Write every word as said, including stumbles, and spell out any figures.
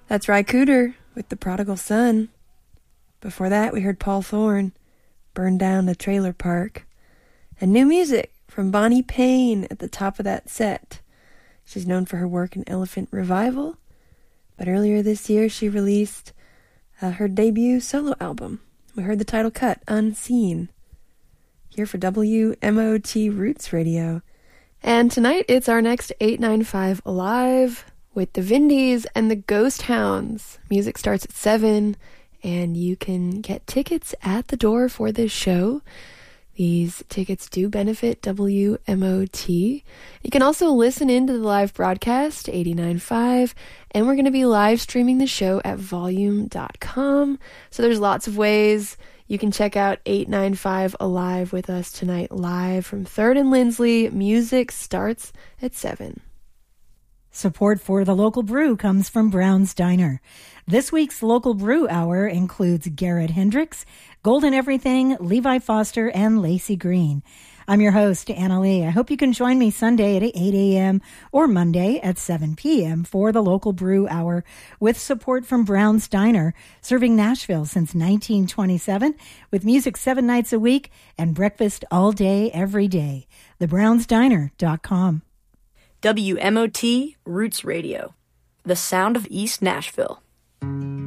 That's Ry Cooder with The Prodigal Son. Before that, we heard Paul Thorne, Burn Down the Trailer Park. And new music from Bonnie Payne at the top of that set. She's known for her work in Elephant Revival, but earlier this year she released uh, her debut solo album. We heard the title cut, Unseen, here for W M O T Roots Radio. And tonight it's our next eight ninety-five Alive with the Vindies and the Ghost Hounds. Music starts at seven, and you can get tickets at the door for this show. These tickets do benefit W M O T. You can also listen in to the live broadcast, eighty-nine point five, and we're going to be live streaming the show at volume dot com. So there's lots of ways you can check out eight ninety-five Alive with us tonight, live from third and Lindsley. Music starts at seven. Support for the local brew comes from Brown's Diner. This week's local brew hour includes Garrett Hendricks, Golden Everything, Levi Foster, and Lacey Green. I'm your host, Anna Lee. I hope you can join me Sunday at eight a.m. or Monday at seven p.m. for the local brew hour with support from Brown's Diner, serving Nashville since nineteen twenty-seven with music seven nights a week and breakfast all day, every day. the browns diner dot com. W M O T Roots Radio, the sound of East Nashville.